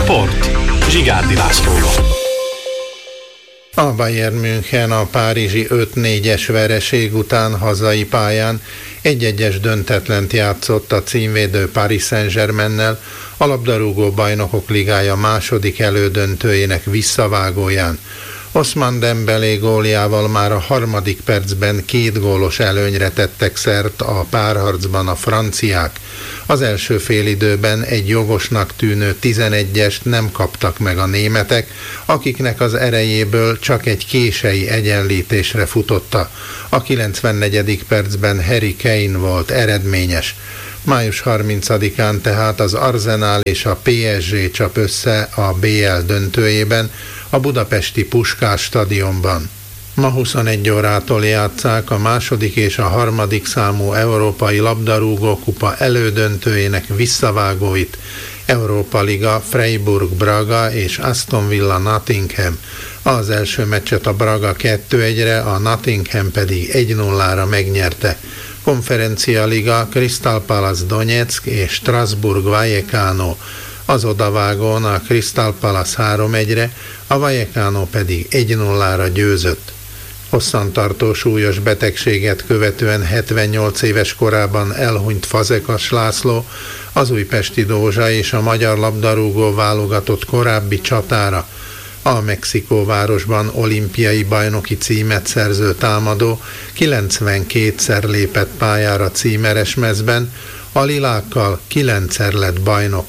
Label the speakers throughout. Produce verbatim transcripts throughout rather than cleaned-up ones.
Speaker 1: Sport. Zsigárdi Lászlóval.
Speaker 2: A Bayern München a párizsi öt négyes vereség után hazai pályán egy-egyes döntetlent játszott a címvédő Paris Saint-Germainnel, a labdarúgó bajnokok ligája második elődöntőjének visszavágóján. Ousmane Dembélé góljával már a harmadik percben két gólos előnyre tettek szert a párharcban a franciák. Az első félidőben egy jogosnak tűnő tizenegyest nem kaptak meg a németek, akiknek az erejéből csak egy kései egyenlítésre futotta. A kilencvennegyedik percben Harry Kane volt eredményes. május harmincadikán tehát az Arsenal és a pé es gé csap össze a bé el döntőjében, a budapesti Puskás stadionban. Ma huszonegy órától játsszák a második és a harmadik számú európai labdarúgókupa elődöntőjének visszavágóit. Európa Liga, Freiburg Braga és Aston Villa Nottingham. Az első meccset a Braga kettő egyre, a Nottingham pedig egy nullára megnyerte. Konferencia Liga, Crystal Palace Donetsk és Strasbourg Vallecano. Az odavágón a Crystal Palace három egyre, a Vallecano pedig egy nullára győzött. Hosszantartó súlyos betegséget követően hetvennyolc éves korában elhunyt Fazekas László, az újpesti Dózsa és a magyar labdarúgó válogatott korábbi csatára. A Mexikóvárosban olimpiai bajnoki címet szerző támadó kilencvenkétszer lépett pályára címeres mezben, a lilákkal kilencszer lett bajnok.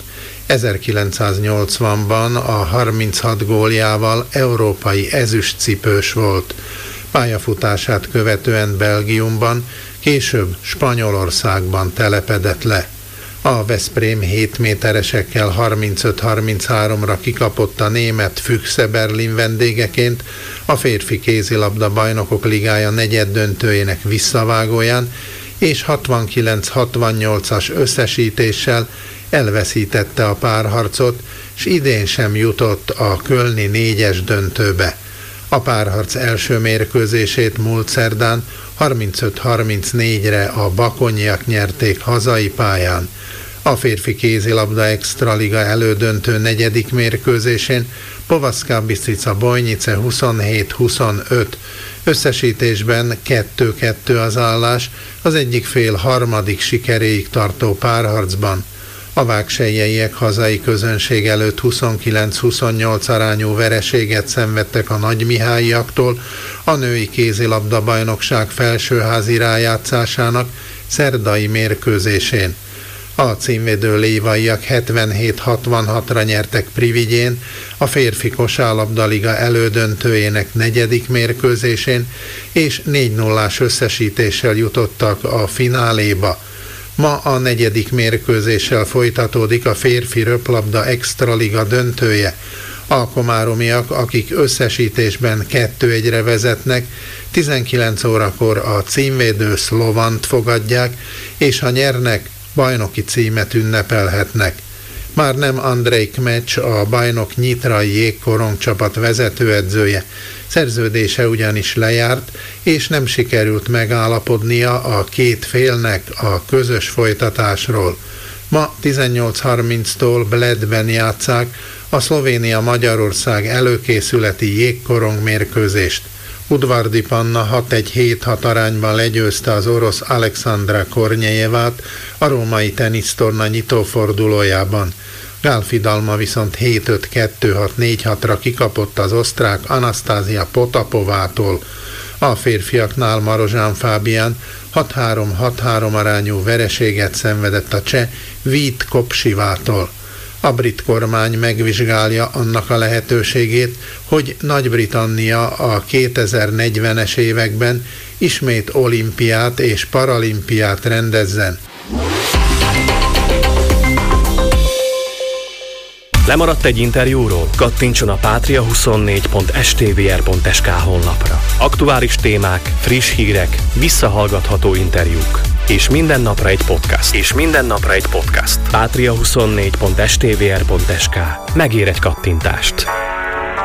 Speaker 2: ezerkilencszáznyolcvanban a harminchat góljával európai ezüstcipős volt. Pályafutását követően Belgiumban, később Spanyolországban telepedett le. A Veszprém hét méteresekkel harmincöt harmincháromra kikapott a német Füchse Berlin vendégeként a férfi kézilabda bajnokok ligája negyeddöntőjének visszavágóján, és hatvankilenc hatvannyolcas összesítéssel elveszítette a párharcot, s idén sem jutott a kölni négyes döntőbe. A párharc első mérkőzését múlt szerdán harmincöt harmincnégyre a bakonyiak nyerték hazai pályán. A férfi kézilabda extraliga elődöntő negyedik mérkőzésén Povazka Bistrica Bojnice huszonhét huszonöt. Összesítésben kettő kettő az állás, az egyik fél harmadik sikeréig tartó párharcban. A vágselyeiek hazai közönség előtt huszonkilenc huszonnyolc arányú vereséget szenvedtek a Nagymihályiaktól a női kézilabda bajnokság felsőházi rájátszásának szerdai mérkőzésén. A címvédő lévaiak hetvenhét hatvanhatra nyertek Privigyén, a férfi kosárlabdaliga elődöntőjének negyedik mérkőzésén, és négy nullás összesítéssel jutottak a fináléba. Ma a negyedik mérkőzéssel folytatódik a férfi röplabda extraliga döntője. A komáromiak, akik összesítésben kettő egyre vezetnek, tizenkilenc órakor a címvédő Szlovant fogadják, és ha nyernek, bajnoki címet ünnepelhetnek. Már nem Andrej Kmecs, a bajnok nyitrai jégkorong csapat vezetőedzője. Szerződése ugyanis lejárt, és nem sikerült megállapodnia a két félnek a közös folytatásról. Ma tizennyolc harminctól Bledben játsszák a Szlovénia-Magyarország előkészületi jégkorong mérkőzést. Udvardi Panna hat egy hét hat arányban legyőzte az orosz Alexandra Kornyejevát a római tenisztorna nyitófordulójában. Gál Fidalma viszont hét öt kettő hat négy hatra kikapott az osztrák Anasztázia Potapovától. A férfiaknál Marozsán Fábián hat három hat három arányú vereséget szenvedett a cseh Vít Kopsivától. A brit kormány megvizsgálja annak a lehetőségét, hogy Nagy-Britannia a kétezer-negyvenes években ismét olimpiát és paralimpiát rendezzen.
Speaker 1: Lemaradt egy interjúról? Kattintson a patria huszonnégy pont s t v r pont s k honlapra. Aktuális témák, friss hírek, visszahallgatható interjúk. És minden napra egy podcast. És minden napra egy podcast. patria huszonnégy pont s t v r pont s k. Megér egy kattintást.